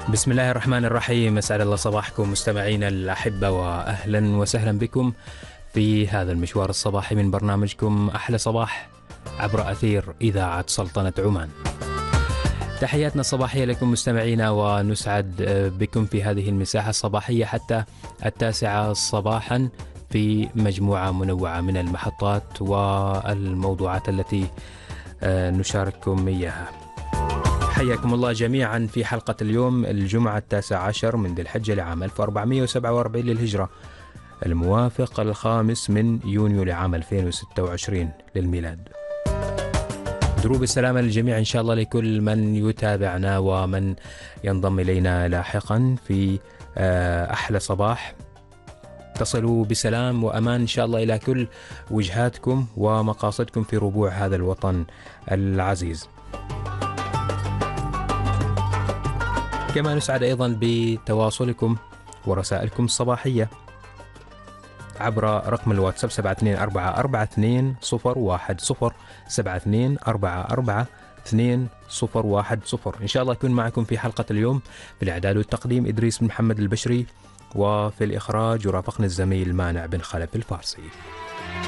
بسم الله الرحمن الرحيم. أسعد الله صباحكم مستمعينا الأحبة، وأهلا وسهلا بكم في هذا المشوار الصباحي من برنامجكم أحلى صباح عبر أثير إذاعة سلطنة عمان. تحياتنا الصباحية لكم مستمعينا، ونسعد بكم في هذه المساحة الصباحية حتى 9 صباحا في مجموعة منوعة من المحطات والموضوعات التي نشارككم إياها. حياكم الله جميعا في حلقة اليوم الجمعة 19 من ذي الحجة لعام 1447 للهجرة، الموافق 5 من يونيو لعام 2026 للميلاد. دروب السلامة للجميع إن شاء الله، لكل من يتابعنا ومن ينضم إلينا لاحقا في أحلى صباح. تصلوا بسلام وأمان إن شاء الله إلى كل وجهاتكم ومقاصدكم في ربوع هذا الوطن العزيز. كما نسعد أيضا بتواصلكم ورسائلكم الصباحية عبر رقم الواتساب 72442010 72442010. إن شاء الله أكون معكم في حلقة اليوم. في الإعداد والتقديم إدريس بن محمد البشري، وفي الإخراج يرافقنا الزميل مانع بن خلف الفارسي.